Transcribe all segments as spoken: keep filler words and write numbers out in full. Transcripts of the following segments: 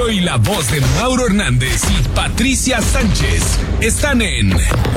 y la voz de Mauro Hernández y Patricia Sánchez están en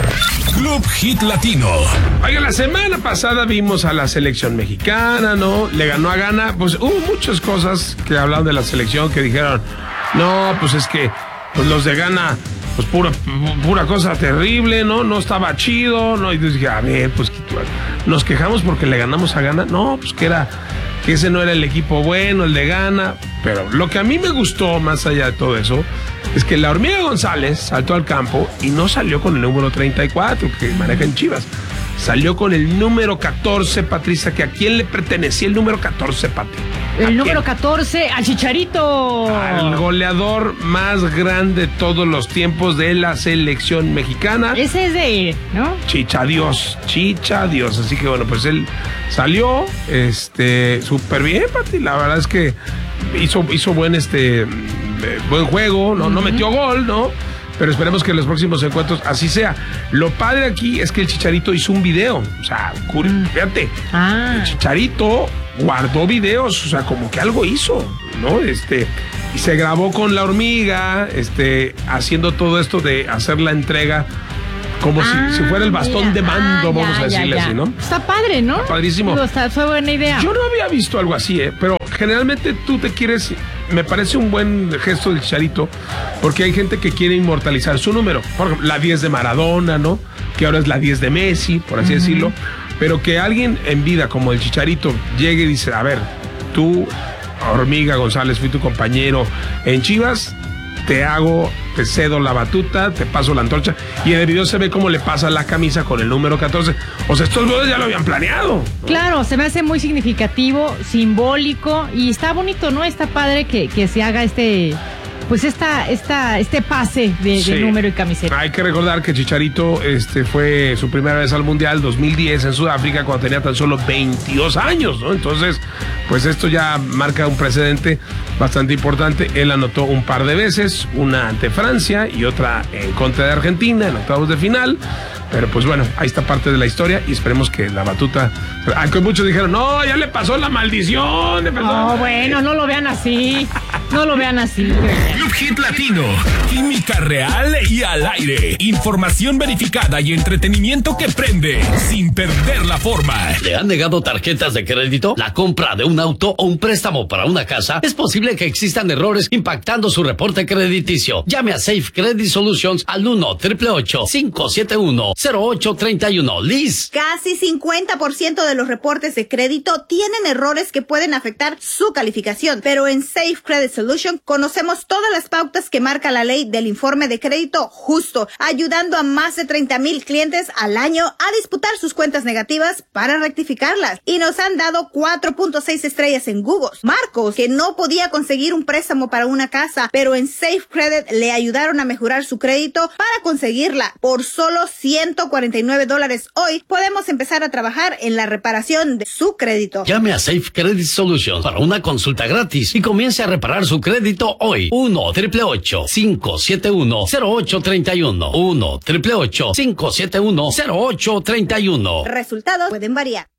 Club Hit Latino. Oiga, la semana pasada vimos a la selección mexicana, ¿no? Le ganó a Ghana. Pues hubo muchas cosas que hablaron de la selección que dijeron, no, pues es que pues los de Ghana, pues pura, pura cosa terrible, ¿no? No estaba chido, ¿no? Y yo dije, a ver, pues nos quejamos porque le ganamos a Ghana. No, pues que era, que ese no era el equipo bueno, el de Ghana. Pero lo que a mí me gustó, más allá de todo eso, es que la Hormiga González saltó al campo y no salió con el número treinta y cuatro que maneja en Chivas. Salió con el número catorce, Patricia, que a quién le pertenecía el número catorce, Pati. El número catorce, al Chicharito. Al goleador más grande de todos los tiempos de la selección mexicana. Ese es de, ¿no? Chicha Dios, Chicha Dios. Así que bueno, pues él salió, este, súper bien, Pati. La verdad es que hizo, hizo buen, este, buen juego, ¿no? Uh-huh. No metió gol, ¿no? Pero esperemos que en los próximos encuentros así sea. Lo padre aquí es que el Chicharito hizo un video. O sea, mm. fíjate. Ah. El Chicharito guardó videos, o sea, como que algo hizo, ¿no? Este, y se grabó con la Hormiga, este, haciendo todo esto de hacer la entrega como ah, si, si fuera el bastón mira. de mando, ah, vamos ya, a decirle ya, ya. así, ¿no? Está padre, ¿no? Está padrísimo. No, está, fue buena idea. Yo no había visto algo así, ¿eh? Pero generalmente tú te quieres... Me parece un buen gesto del Chicharito, porque hay gente que quiere inmortalizar su número. Por ejemplo, la diez de Maradona, ¿no? Que ahora es la diez de Messi, por así uh-huh. decirlo. Pero que alguien en vida como el Chicharito llegue y dice, a ver, tú, Hormiga González, fui tu compañero en Chivas, te hago, te cedo la batuta, te paso la antorcha. Y en el video se ve cómo le pasa la camisa con el número catorce. O sea, estos dos ya lo habían planeado, ¿no? Claro, se me hace muy significativo, simbólico, y está bonito, ¿no? Está padre que, que se haga este... Pues esta, esta, este pase de, sí. de número y camiseta. Hay que recordar que Chicharito este, fue su primera vez al Mundial dos mil diez en Sudáfrica cuando tenía tan solo veintidós años, ¿no? Entonces, pues esto ya marca un precedente bastante importante. Él anotó un par de veces, una ante Francia y otra en contra de Argentina en octavos de final. Pero pues bueno, ahí está parte de la historia y esperemos que la batuta... Aunque muchos dijeron, no, ya le pasó la maldición. Le pasó... No, bueno, no lo vean así. No lo vean así. Club Hit Latino. Química real y al aire. Información verificada y entretenimiento que prende sin perder la forma. ¿Le han negado tarjetas de crédito? ¿La compra de un auto o un préstamo para una casa? Es posible que existan errores impactando su reporte crediticio. Llame a Safe Credit Solutions al uno, ocho ocho ocho, cinco siete uno, cero ocho tres uno. Liz. Casi cincuenta por ciento de los reportes de crédito tienen errores que pueden afectar su calificación, pero en Safe Credit Solutions conocemos todas las pautas que marca la ley del informe de crédito justo, ayudando a más de treinta mil clientes al año a disputar sus cuentas negativas para rectificarlas. Y nos han dado cuatro punto seis estrellas en Google. Marcos, que no podía conseguir un préstamo para una casa, pero en Safe Credit le ayudaron a mejorar su crédito para conseguirla. Por solo ciento cuarenta y nueve dólares hoy, podemos empezar a trabajar en la reparación de su crédito. Llame a Safe Credit Solutions para una consulta gratis y comience a reparar su crédito hoy. uno, ocho ocho ocho, cinco siete uno, cero ocho tres uno. uno, ocho ocho ocho, cinco siete uno, cero ocho tres uno. Resultados pueden variar.